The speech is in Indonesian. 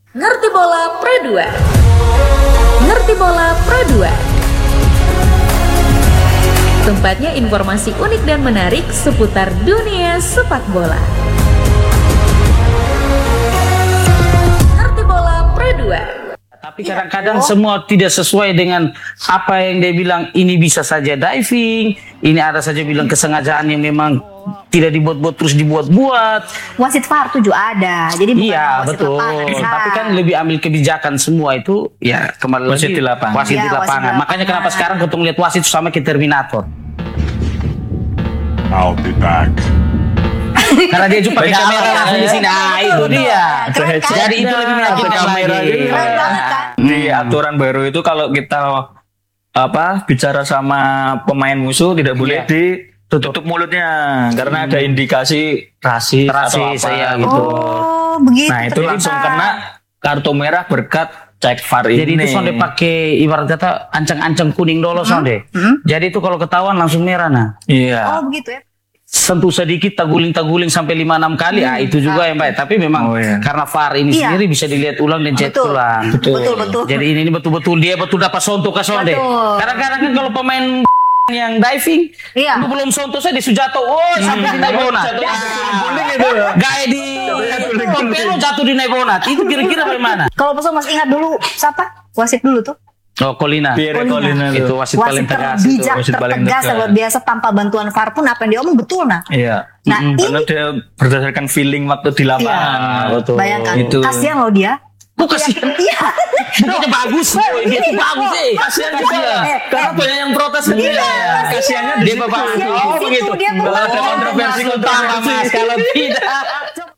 Ngerti Bola Pro 2. Ngerti Bola Pro 2. Tempatnya informasi unik dan menarik seputar dunia sepak bola. Ngerti Bola Pro 2. Tapi kadang-kadang semua tidak sesuai dengan apa yang dia bilang. Ini bisa saja diving, ini ada saja bilang kesengajaan yang memang tidak dibuat-buat terus dibuat-buat. Wasit VAR tuh juga ada. Jadi bukan Iya wasit betul. lapangan. Tapi kan lebih ambil kebijakan semua itu ya kembali Wasit lagi di lapangan. Wasit Iya, di wasit di lapangan. lapangan. Makanya kenapa sekarang ketemu lihat wasit sama kayak Terminator. I'll be back. Karena dia juga pakai Banyak kamera orang, langsung di ya. sini. Nah, itu dia. Keren kan? Jadi itu lebih meyakinkan kamera lagi. gitu. Keren banget kan? Di aturan baru itu kalau kita bicara sama pemain musuh tidak boleh Iya. ditutup mulutnya karena ada indikasi rasis atau Rasis, apa iya, gitu. Oh, begitu. Nah, itu ternyata. langsung kena kartu merah berkat cek VAR Jadi ini. itu sonde pakai ibarat kata ancang-ancang kuning dulu sonde. Jadi itu kalau ketahuan langsung merah nah. Iya. Oh, begitu ya. Sentuh sedikit taguling-taguling sampai 5-6 kali. Itu juga yang baik. Tapi memang Oh, iya. karena VAR ini Iya. sendiri bisa dilihat ulang dan cek Betul. ulang. Betul. Jadi ini betul-betul dia dapat sonto ke sonde. Betul. Kadang-kadang kan kalau pemain yang diving, Iya. lu belum sonto saya di Sujato. Oh, sampai di Naibona. Gaya di Topelo jatuh di Naibona. Itu kira-kira bagaimana? Kalau pesan Mas ingat dulu siapa? Wasit dulu tuh. Oh, Colina. Pierre Colina Itu wasit paling tegas itu. terbijak, wasit paling tertegas, tegas. luar biasa tanpa bantuan VAR pun apa yang dia omong betul nah. Iya. Nah, Karena ini dia berdasarkan feeling waktu di lapangan. Iya. betul. bayangkan, Itu. kasihan loh dia. Kok kasihan? Iya. Bukannya bagus. Dia tuh bagus sih. Kasihan juga. Karena banyak yang protes kan. Iya, Kasihannya Dia di situ. bagus. Kasihan di Oh, situ, begitu. dia Kalau ada berbohong. kontroversi Mas, kalau tidak. Coba